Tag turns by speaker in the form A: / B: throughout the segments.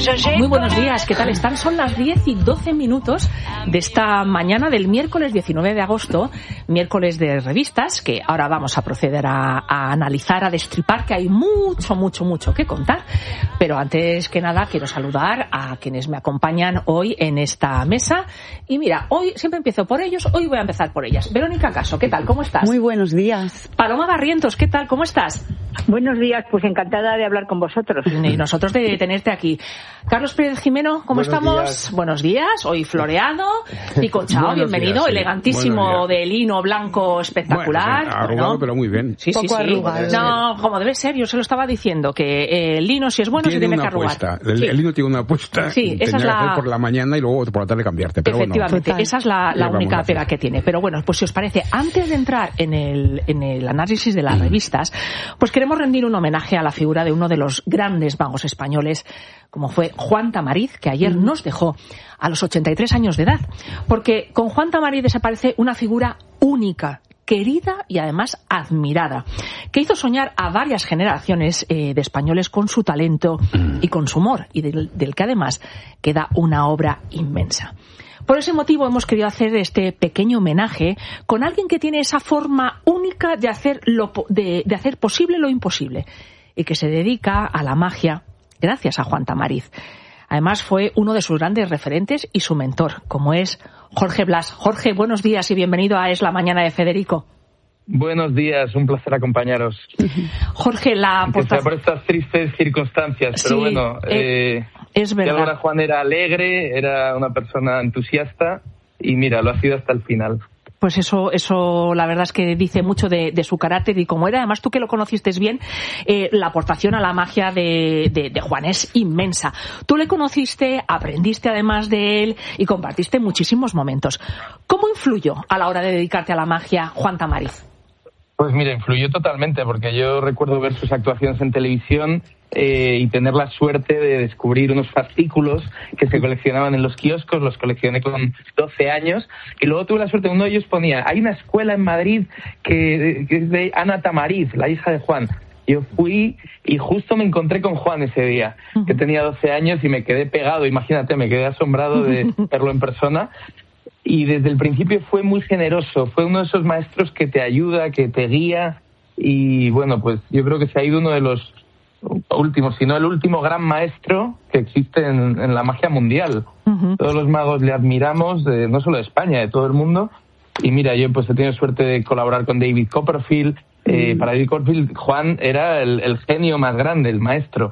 A: Muy buenos días, ¿qué tal están? Son las 10 y 12 minutos de esta mañana del miércoles 19 de agosto, miércoles de revistas, que ahora vamos a proceder a analizar, a destripar, que hay mucho que contar. Pero antes que nada quiero saludar a quienes me acompañan hoy en esta mesa. Y mira, hoy siempre empiezo por ellos, hoy voy a empezar por ellas. Verónica Caso, ¿qué tal? ¿Cómo estás?
B: Muy buenos días.
A: Paloma Barrientos, ¿qué tal? ¿Cómo estás?
C: Buenos días, pues encantada de hablar con vosotros.
A: Y nosotros de tenerte aquí. Carlos Pérez Jimeno, ¿cómo estamos?
D: Días.
A: Buenos días, hoy floreado. Pico Chao, bienvenido,
D: días, sí.
A: Elegantísimo de lino blanco espectacular.
D: Bueno, arrugado, pero muy bien.
A: Sí.
B: Arrugado.
A: No, como debe ser, yo se lo estaba diciendo, que el lino, si es bueno, se tiene que arrugar.
D: El lino tiene una apuesta.
A: Sí, esa es
D: que
A: la...
D: hacer por la mañana y luego por la tarde cambiarte. Pero
A: efectivamente,
B: bueno,
A: esa es la única pega que tiene. Pero bueno, pues si os parece, antes de entrar en el análisis de las revistas, pues queremos rendir un homenaje a la figura de uno de los grandes magos españoles, como fue Juan Tamariz, que ayer nos dejó a los 83 años de edad. Porque con Juan Tamariz desaparece una figura única, querida y además admirada, que hizo soñar a varias generaciones de españoles con su talento y con su humor, y del que además queda una obra inmensa. Por ese motivo hemos querido hacer este pequeño homenaje con alguien que tiene esa forma única de hacer posible lo imposible, y que se dedica a la magia gracias a Juan Tamariz. Además fue uno de sus grandes referentes y su mentor, como es Jorge Blas. Jorge, buenos días y bienvenido a Es la Mañana de Federico.
E: Buenos días, un placer acompañaros.
A: Jorge,
E: que sea por estas tristes circunstancias, pero
A: sí,
E: bueno,
A: es verdad.
E: Ahora Juan era alegre, era una persona entusiasta y mira, lo ha sido hasta el final.
A: Pues eso la verdad es que dice mucho de su carácter y cómo era. Además, tú que lo conociste bien, la aportación a la magia de Juan es inmensa. Tú le conociste, aprendiste además de él y compartiste muchísimos momentos. ¿Cómo influyó a la hora de dedicarte a la magia Juan Tamariz?
E: Pues mira, influyó totalmente, porque yo recuerdo ver sus actuaciones en televisión y tener la suerte de descubrir unos fascículos que se coleccionaban en los kioscos, los coleccioné con 12 años, y luego tuve la suerte, uno de ellos ponía, hay una escuela en Madrid que es de Ana Tamariz, la hija de Juan. Yo fui y justo me encontré con Juan ese día, que tenía 12 años y me quedé pegado, imagínate, me quedé asombrado de verlo en persona. Y desde el principio fue muy generoso, fue uno de esos maestros que te ayuda, que te guía, y bueno, pues yo creo que se ha ido uno de los últimos, si no el último gran maestro que existe en la magia mundial. Todos los magos le admiramos, no solo de España, de todo el mundo, y mira, yo pues he tenido suerte de colaborar con David Copperfield. Para David Copperfield, Juan era el genio más grande, el maestro.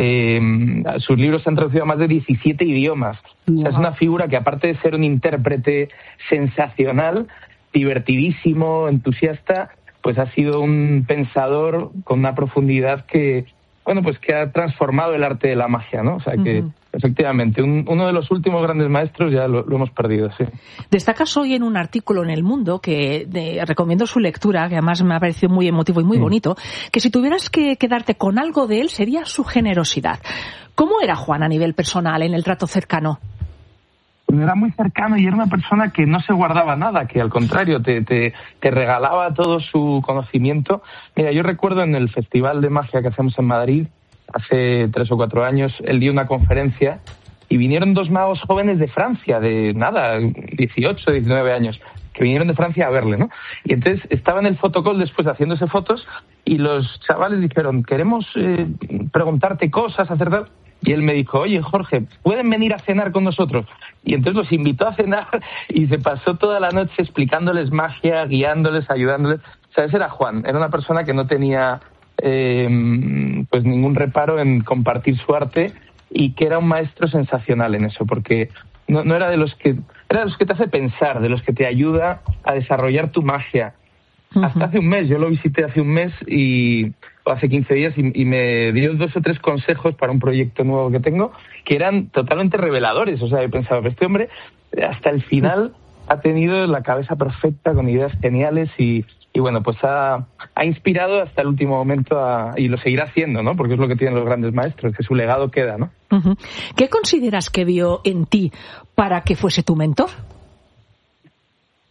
E: Sus libros se han traducido a más de 17 idiomas. O sea, es una figura que, aparte de ser un intérprete sensacional, divertidísimo, entusiasta, pues ha sido un pensador con una profundidad que, bueno, pues que ha transformado el arte de la magia, ¿no? O sea que, efectivamente, uno de los últimos grandes maestros ya lo hemos perdido, sí.
A: Destacas hoy en un artículo en El Mundo, que recomiendo su lectura, que además me ha parecido muy emotivo y muy bonito, que si tuvieras que quedarte con algo de él sería su generosidad. ¿Cómo era Juan a nivel personal, en el trato cercano?
E: Era muy cercano y era una persona que no se guardaba nada, que al contrario te regalaba todo su conocimiento. Mira, yo recuerdo en el Festival de Magia que hacemos en Madrid, hace 3 o 4 años, él dio una conferencia y vinieron 2 magos jóvenes de Francia, de 18, 19 años, que vinieron de Francia a verle, ¿no? Y entonces estaba en el fotocall después haciéndose fotos y los chavales dijeron, queremos preguntarte cosas, hacer tal. Y él me dijo, oye, Jorge, ¿pueden venir a cenar con nosotros? Y entonces los invitó a cenar y se pasó toda la noche explicándoles magia, guiándoles, ayudándoles. O sea, ese era Juan, era una persona que no tenía pues ningún reparo en compartir su arte y que era un maestro sensacional en eso, porque no era de los que te hace pensar, de los que te ayuda a desarrollar tu magia. Hasta hace un mes, yo lo visité hace un mes o hace 15 días y me dio 2 o 3 consejos para un proyecto nuevo que tengo que eran totalmente reveladores. O sea, he pensado que este hombre hasta el final ha tenido la cabeza perfecta con ideas geniales y bueno, pues ha inspirado hasta el último momento y lo seguirá haciendo, ¿no? Porque es lo que tienen los grandes maestros, que su legado queda, ¿no?
A: ¿Qué consideras que vio en ti para que fuese tu mentor?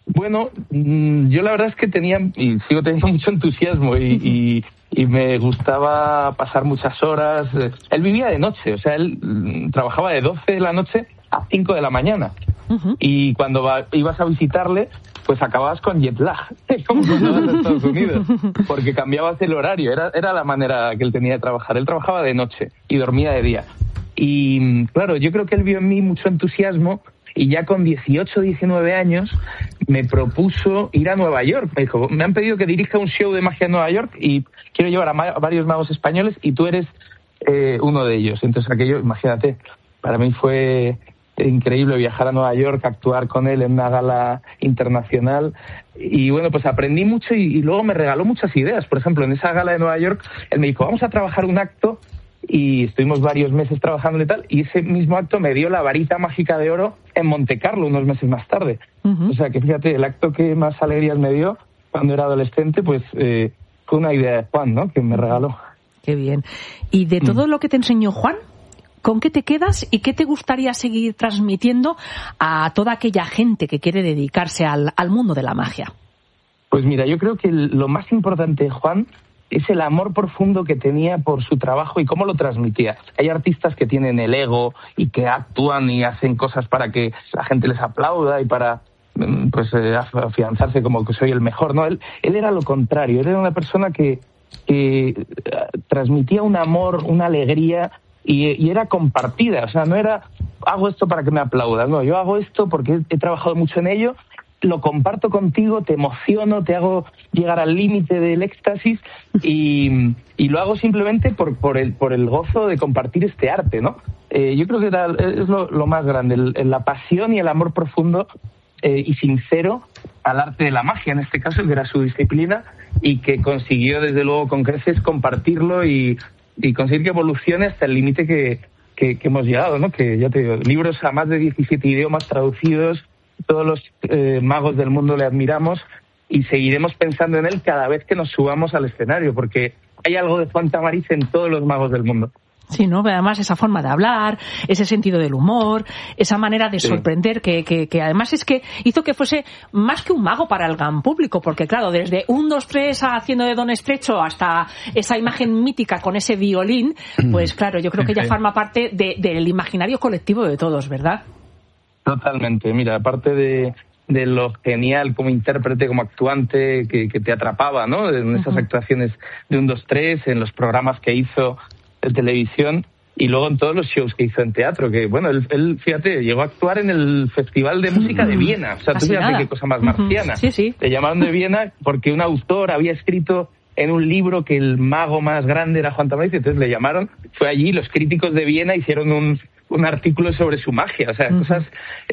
E: Bueno, yo la verdad es que tenía y sigo teniendo mucho entusiasmo y me gustaba pasar muchas horas. Él vivía de noche, o sea, él trabajaba de 12 de la noche a 5 de la mañana. Y cuando ibas a visitarle, pues acababas con jet lag, como cuando vas a Estados Unidos, porque cambiabas el horario. Era la manera que él tenía de trabajar. Él trabajaba de noche y dormía de día. Y claro, yo creo que él vio en mí mucho entusiasmo. Y ya con 18, 19 años me propuso ir a Nueva York. Me dijo, me han pedido que dirija un show de magia en Nueva York y quiero llevar a varios magos españoles y tú eres uno de ellos. Entonces aquello, imagínate, para mí fue increíble viajar a Nueva York, actuar con él en una gala internacional. Y bueno, pues aprendí mucho y luego me regaló muchas ideas. Por ejemplo, en esa gala de Nueva York, él me dijo, vamos a trabajar un acto. Y estuvimos varios meses trabajando y tal, y ese mismo acto me dio la varita mágica de oro en Monte Carlo unos meses más tarde. O sea que fíjate, el acto que más alegrías me dio cuando era adolescente, pues fue una idea de Juan, ¿no?, que me regaló.
A: Qué bien. Y de todo lo que te enseñó Juan, ¿con qué te quedas y qué te gustaría seguir transmitiendo a toda aquella gente que quiere dedicarse al mundo de la magia?
E: Pues mira, yo creo que lo más importante de Juan es el amor profundo que tenía por su trabajo y cómo lo transmitía. Hay artistas que tienen el ego y que actúan y hacen cosas para que la gente les aplauda y para pues afianzarse como que soy el mejor. No, él era lo contrario. Él era una persona que transmitía un amor, una alegría y era compartida. O sea, no era hago esto para que me aplaudan. No, yo hago esto porque he trabajado mucho en ello, lo comparto contigo, te emociono, te hago llegar al límite del éxtasis y lo hago simplemente por el gozo de compartir este arte, ¿no? Yo creo que es lo más grande, la pasión y el amor profundo y sincero al arte de la magia, en este caso, que era su disciplina, y que consiguió desde luego con creces compartirlo y conseguir que evolucione hasta el límite que hemos llegado, ¿no? Que ya te digo, libros a más de 17 idiomas traducidos. Todos los magos del mundo le admiramos y seguiremos pensando en él cada vez que nos subamos al escenario, porque hay algo de Juan Tamariz en todos los magos del mundo.
A: Sí, ¿no? Además, esa forma de hablar, ese sentido del humor, esa manera de sorprender, que además es que hizo que fuese más que un mago para el gran público, porque claro, desde 1, 2, 3 haciendo de Don Estrecho hasta esa imagen mítica con ese violín, pues claro, yo creo que ya forma parte del imaginario colectivo de todos, ¿verdad?
E: Totalmente. Mira, aparte de lo genial como intérprete, como actuante, que te atrapaba, ¿no? En esas actuaciones de 1, 2, 3, en los programas que hizo de televisión y luego en todos los shows que hizo en teatro, que bueno, él fíjate, llegó a actuar en el Festival de Música de Viena. O sea, tú fíjate qué cosa más marciana.
A: Sí.
E: Le llamaron de Viena porque un autor había escrito en un libro que el mago más grande era Juan Tamariz, entonces le llamaron, fue allí, los críticos de Viena hicieron un artículo sobre su magia, o sea, cosas,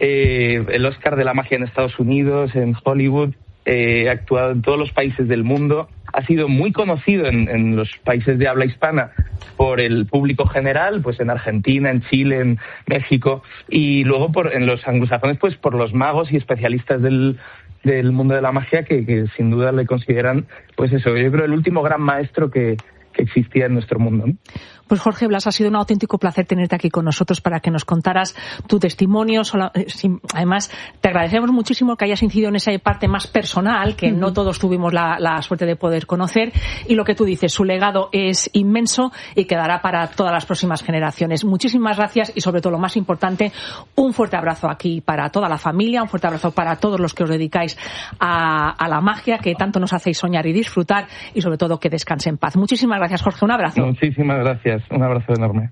E: el Oscar de la magia en Estados Unidos, en Hollywood, ha actuado en todos los países del mundo, ha sido muy conocido en los países de habla hispana por el público general, pues en Argentina, en Chile, en México, y luego en los anglosajones, pues por los magos y especialistas del mundo de la magia que sin duda le consideran, pues eso, yo creo el último gran maestro que existía en nuestro mundo, ¿no?
A: Pues Jorge Blas, ha sido un auténtico placer tenerte aquí con nosotros para que nos contaras tu testimonio. Además, te agradecemos muchísimo que hayas incidido en esa parte más personal, que no todos tuvimos la suerte de poder conocer. Y lo que tú dices, su legado es inmenso y quedará para todas las próximas generaciones. Muchísimas gracias y, sobre todo, lo más importante, un fuerte abrazo aquí para toda la familia, un fuerte abrazo para todos los que os dedicáis a la magia, que tanto nos hacéis soñar y disfrutar, y, sobre todo, que descanse en paz. Muchísimas gracias, Jorge. Un abrazo.
E: Muchísimas gracias. Un abrazo enorme.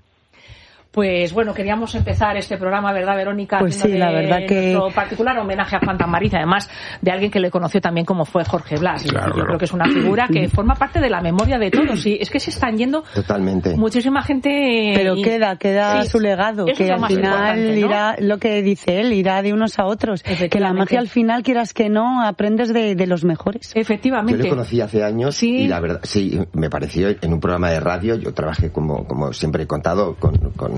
A: Pues bueno, queríamos empezar este programa, ¿verdad, Verónica?
B: Pues sí, la verdad que...
A: nuestro particular homenaje a Juan Tamariz, además de alguien que le conoció también como fue Jorge Blas.
D: Claro,
A: yo creo que es una figura que forma parte de la memoria de todos. Y es que se están yendo
F: totalmente
A: muchísima gente...
B: Pero queda
A: sí,
B: su legado, que al final, ¿no?, irá, lo que dice él, irá de unos a otros. Que la magia al final, quieras que no, aprendes de los mejores.
A: Efectivamente.
F: Yo le conocí hace años y la verdad, sí, me pareció en un programa de radio, yo trabajé como siempre he contado con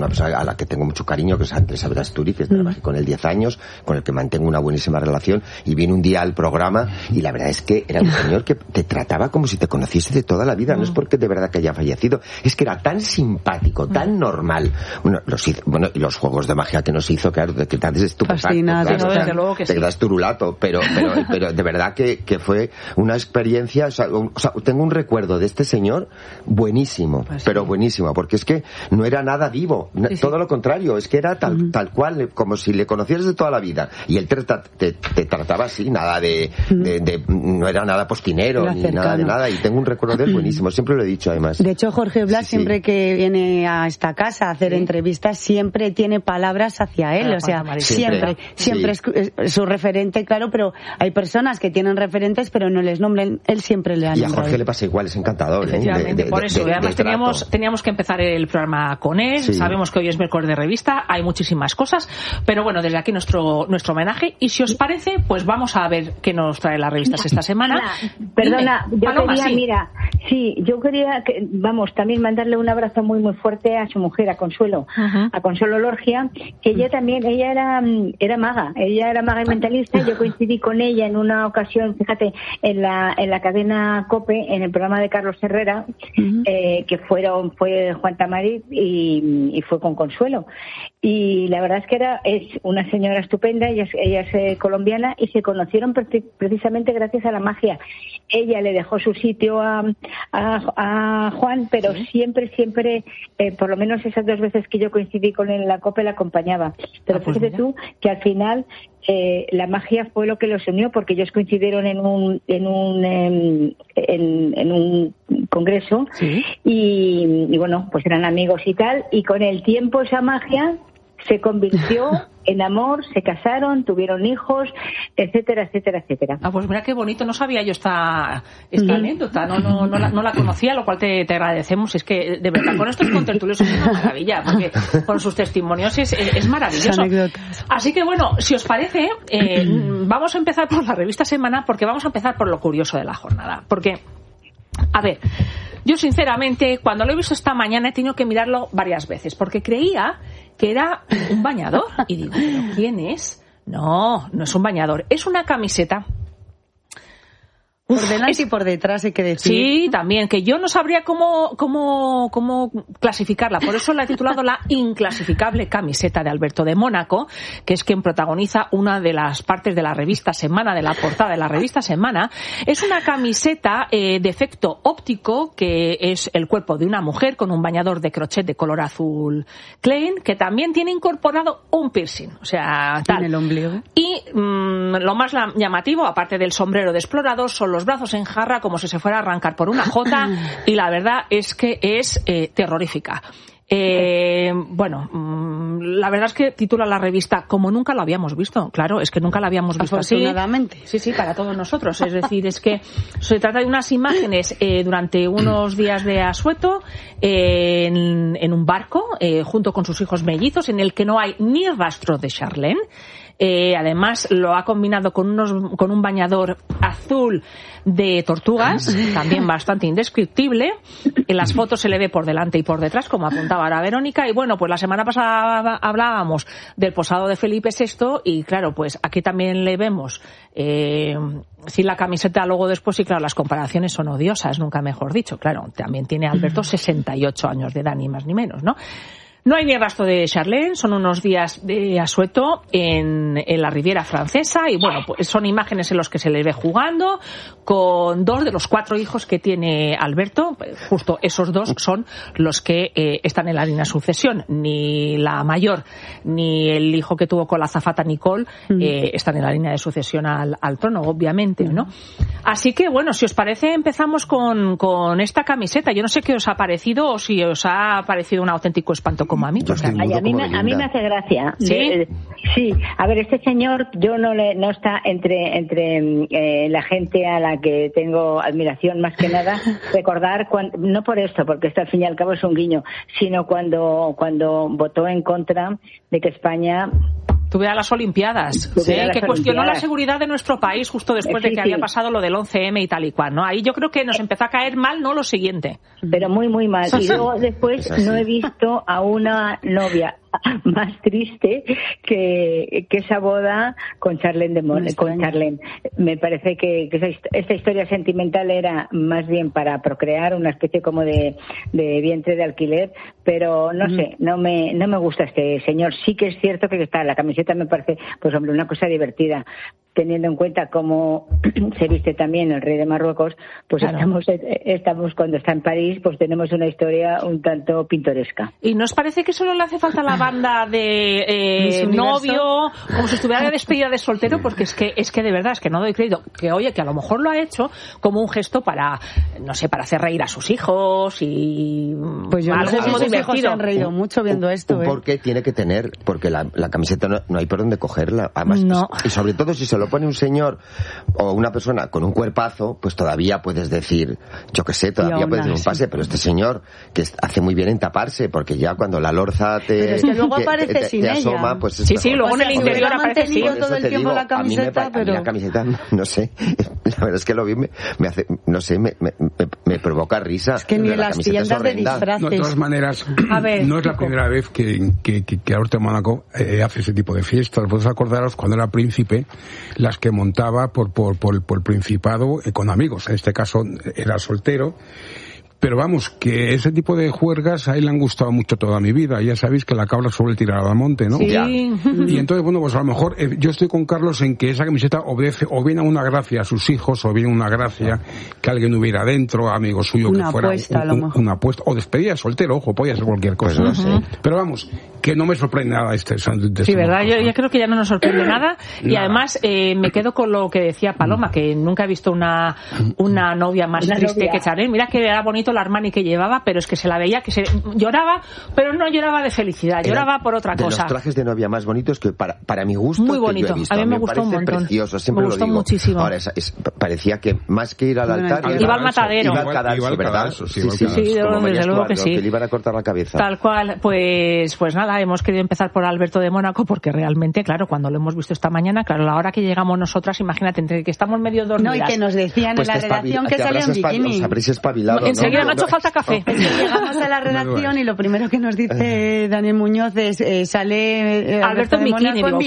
F: una persona a la que tengo mucho cariño, que es Andrés Aberasturi, que trabajé con él 10 años, con el que mantengo una buenísima relación, y vino un día al programa y la verdad es que era un señor que te trataba como si te conociese de toda la vida. No es porque de verdad que haya fallecido, es que era tan simpático, tan normal. Y los juegos de magia que nos hizo, claro, de que te haces estupefacto, claro,
A: desde luego que
F: te das turulato, pero de verdad que fue una experiencia, o sea, tengo un recuerdo de este señor buenísimo, pero buenísimo, porque es que no era nada vivo, todo lo contrario, es que era tal cual, como si le conocieras de toda la vida, y él te trataba así, nada de no era nada postinero, ni nada de nada, y tengo un recuerdo de él buenísimo, siempre lo he dicho además.
B: De hecho, Jorge Blas, siempre que viene a esta casa a hacer entrevistas, siempre tiene palabras hacia él, o sea, siempre es su referente, claro, pero hay personas que tienen referentes pero no les nombran, él siempre le ha nombrado.
F: Y a Jorge le pasa igual, es encantador.
A: Efectivamente, por eso, además teníamos que empezar el programa con él, sabemos que hoy es miércoles de revista, hay muchísimas cosas, pero bueno, desde aquí nuestro homenaje, y si os parece, pues vamos a ver qué nos trae las revistas esta semana.
C: Perdona, yo quería también mandarle un abrazo muy muy fuerte a su mujer, a Consuelo, a Consuelo Lorgia, que ella era maga, y mentalista. Yo coincidí con ella en una ocasión, fíjate, en la cadena COPE, en el programa de Carlos Herrera, que fue Juan Tamarit y fue con Consuelo. Y la verdad es que es una señora estupenda, ella es colombiana, y se conocieron precisamente gracias a la magia. Ella le dejó su sitio a Juan, pero siempre, por lo menos esas 2 veces que yo coincidí con él en la COPE, la acompañaba. Pero fíjate tú que al final la magia fue lo que los unió, porque ellos coincidieron en un congreso, y bueno, pues eran amigos y tal, y con el tiempo esa magia se convirtió en amor, se casaron, tuvieron hijos, etcétera, etcétera, etcétera.
A: Pues mira qué bonito, no sabía yo esta anécdota, no la conocía, lo cual te agradecemos. Es que de verdad con estos contertulios es una maravilla, porque con sus testimonios es maravilloso. Así que bueno, si os parece, vamos a empezar por la revista Semana, porque vamos a empezar por lo curioso de la jornada, porque a ver, yo sinceramente cuando lo he visto esta mañana he tenido que mirarlo varias veces, porque creía que era un bañador, y digo, ¿pero quién es? No es un bañador, es una camiseta.
B: Por delante y por detrás, hay que decir.
A: Sí, también, que yo no sabría cómo clasificarla. Por eso la he titulado La inclasificable camiseta de Alberto de Mónaco, que es quien protagoniza una de las partes de la revista Semana, de la portada de la revista Semana. Es una camiseta de efecto óptico, que es el cuerpo de una mujer con un bañador de crochet de color azul Klein, que también tiene incorporado un piercing. O sea, tal.
B: En el ombligo.
A: Y lo más llamativo, aparte del sombrero de explorador, son los brazos en jarra como si se fuera a arrancar por una jota, y la verdad es que es terrorífica. Bueno, la verdad es que titula la revista Como nunca lo habíamos visto. Claro, es que nunca lo habíamos visto así.
B: Afortunadamente.
A: Sí, para todos nosotros. Es decir, es que se trata de unas imágenes durante unos días de asueto en un barco junto con sus hijos mellizos, en el que no hay ni rastro de Charlene. Además lo ha combinado con un bañador azul de tortugas, también bastante indescriptible. En las fotos se le ve por delante y por detrás, como apuntaba ahora Verónica. Y bueno, pues la semana pasada hablábamos del posado de Felipe VI, y claro, pues aquí también le vemos sin la camiseta luego después, y claro, las comparaciones son odiosas, nunca mejor dicho. Claro, también tiene Alberto 68 años de edad, ni más ni menos, ¿no? No hay ni rastro de Charlene, son unos días de asueto en la Riviera Francesa, y bueno, pues son imágenes en los que se le ve jugando con 2 de los 4 hijos que tiene Alberto. Justo esos 2 son los que están en la línea de sucesión. Ni la mayor ni el hijo que tuvo con la azafata Nicole están en la línea de sucesión al trono, obviamente, ¿no? Así que bueno, si os parece, empezamos con esta camiseta. Yo no sé qué os ha parecido, o si os ha parecido un auténtico espanto como a mí.
C: A mí me hace gracia.
A: ¿Sí?
C: Sí. A ver, este señor, yo no está entre la gente a la que tengo admiración, más que nada. Recordar, no por esto, porque esto al fin y al cabo es un guiño, sino cuando votó en contra de que España
A: Tuve a las Olimpiadas, que cuestionó la seguridad de nuestro país justo después de que había pasado lo del 11M y tal y cual, ¿no? Ahí yo creo que nos empezó a caer mal, ¿no? Lo siguiente.
C: Pero muy, muy mal. Y luego después no he visto a una novia más triste que esa boda con Charlene con Charlene. Me parece que esta historia sentimental era más bien para procrear, una especie como de vientre de alquiler, pero no sé, no me gusta este señor. Sí que es cierto que está la camiseta, me parece, pues hombre, una cosa divertida, teniendo en cuenta cómo se viste también el rey de Marruecos, pues claro. estamos cuando está en París, pues tenemos una historia un tanto pintoresca.
A: ¿Y nos parece que solo le hace falta la banda de novio, como si estuviera de despedida de soltero? Porque es que de verdad, es que no doy crédito, que oye, que a lo mejor lo ha hecho como un gesto para, no sé, para hacer reír a sus hijos y
B: pues yo no sé si sus hijos se han reído mucho viendo esto.
F: Porque tiene que tener, porque la camiseta no hay por dónde cogerla, además, no. Y sobre todo si se lo pone un señor o una persona con un cuerpazo, pues todavía puedes decir, yo qué sé, todavía puedes decir un pase, pero este señor que hace muy bien en taparse, porque ya cuando la lorza te asoma, pues
A: sí, luego en el interior aparece
B: todo el tiempo la camiseta,
F: pero a mí la camiseta, no sé, la verdad es que lo vi me hace, no sé, me provoca risa.
B: Es que ni las tiendas de disfraces.
D: No, de todas maneras, no es la primera vez que Alberto de Mónaco hace ese tipo de fiestas. Vosotros acordaros cuando era príncipe, las que montaba por el Principado con amigos. En este caso era soltero. Pero vamos, que ese tipo de juergas a él le han gustado mucho toda mi vida. Ya sabéis que la cabra suele tirar al monte, ¿no?
A: Sí.
D: Y entonces, bueno, pues a lo mejor yo estoy con Carlos en que esa camiseta obedece o bien a una gracia a sus hijos, o bien una gracia que alguien hubiera dentro, amigo suyo,
B: una
D: que fuera
B: apuesta,
D: una apuesta, o despedida de soltero, ojo, podía ser cualquier cosa.
F: Pues no sé.
D: Pero vamos, que no me sorprende nada
A: sí, ¿verdad? Yo creo que ya no nos sorprende nada. Y además me quedo con lo que decía Paloma, que nunca he visto una novia más triste que Charlene. Mira que era bonito el Armani que llevaba, pero es que se la veía que lloraba, pero no lloraba de felicidad, lloraba por otra cosa.
F: Los trajes de novia más bonitos que para mi gusto,
A: muy bonito.
F: Que yo he visto.
A: A mí me gustó un montón.
F: Precioso, siempre
A: me gustó
F: lo digo.
A: Muchísimo.
F: Ahora parecía que más que ir al altar
A: iba al matadero.
F: Iba al cadalso, ¿verdad?
A: Sí, desde luego que sí.
F: Que le iban a cortar la cabeza.
A: Tal cual. Pues nada, hemos querido empezar por Alberto de Mónaco porque realmente, claro, cuando lo hemos visto esta mañana, claro, la hora que llegamos nosotras, imagínate, entre que estamos medio dormidas.
B: No, y que nos decían en la redacción que salía en bikini.
F: Os habréis espabilado,
A: enseguida no ha hecho falta café.
B: Llegamos a la redacción y lo primero que nos dice Daniel Muñoz es sale
A: Alberto en bikini.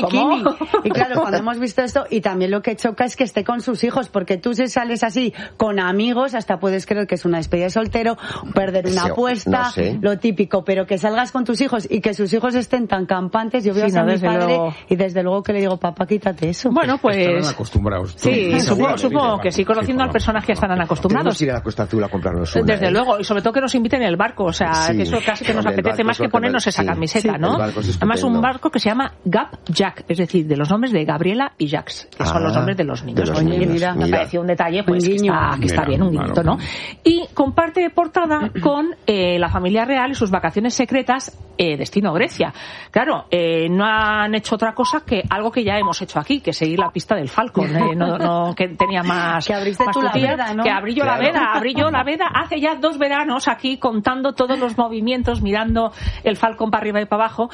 B: Y claro, cuando hemos visto esto, y también lo que choca es que esté con sus hijos, porque tú si sales así con amigos, hasta puedes creer que es una despedida de soltero, perder una apuesta, lo típico, pero que salgas con tus hijos y que sus hijos estén tan campantes, yo veo a mi padre y desde luego que le digo, papá, quítate eso.
A: Bueno, pues
D: estarán acostumbrados.
A: Sí, supongo que sí, conociendo al personaje estarán acostumbrados.
F: Tenemos que ir a la Costa Azul a comprarnos una.
A: Desde luego, y sobre todo que nos inviten en el barco, o sea, que eso casi que nos apetece más que ponernos esa camiseta, ¿no? Además, un barco que se llama Gab Jack, es decir, de los nombres de Gabriela y Jacques, que son los nombres de los niños.
B: Mira.
A: Me pareció un detalle, pues, que está bien, un guiñito, ¿no? Y comparte portada con la familia real y sus vacaciones secretas, destino Grecia. Claro, no han hecho otra cosa que algo que ya hemos hecho aquí, que seguir la pista del Falcon, no que tenía más.
B: Que abriste tú la veda, ¿no?
A: Que abrí yo la veda hace ya 2 veranos aquí contando todos los movimientos, mirando el Falcon para arriba y para abajo,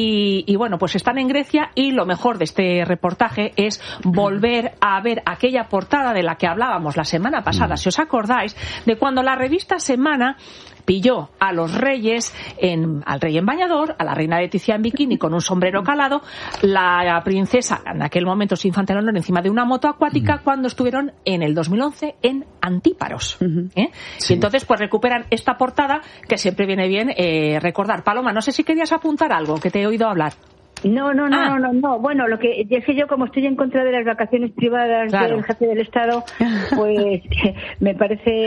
A: y bueno, pues están en Grecia, y lo mejor de este reportaje es volver a ver aquella portada de la que hablábamos la semana pasada, si os acordáis, de cuando la revista Semana pilló a los reyes, al rey en bañador, a la reina Leticia en bikini con un sombrero calado, la princesa, en aquel momento su infante Leonor, encima de una moto acuática, cuando estuvieron en el 2011 en Antíparos. Sí. Y entonces pues recuperan esta portada, que siempre viene bien recordar. Paloma, no sé si querías apuntar algo, que te he oído hablar.
C: No. Bueno, lo que es que yo, como estoy en contra de las vacaciones privadas del jefe del Estado, pues me parece